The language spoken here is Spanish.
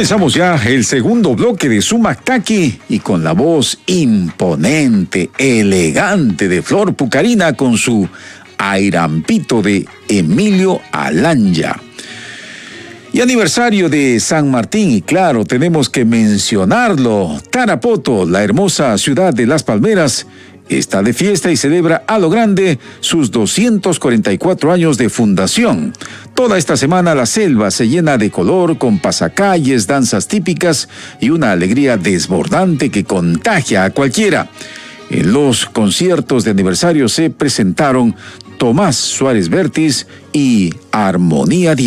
Comenzamos ya el segundo bloque de Sumac Taki y con la voz imponente, elegante de Flor Pucarina con su Airampito de Emilio Alanya. Y aniversario de San Martín, y claro, tenemos que mencionarlo. Tarapoto, la hermosa ciudad de Las Palmeras, está de fiesta y celebra a lo grande sus 244 años de fundación. Toda esta semana la selva se llena de color con pasacalles, danzas típicas y una alegría desbordante que contagia a cualquiera. En los conciertos de aniversario se presentaron Tomás Suárez Vértiz y Armonía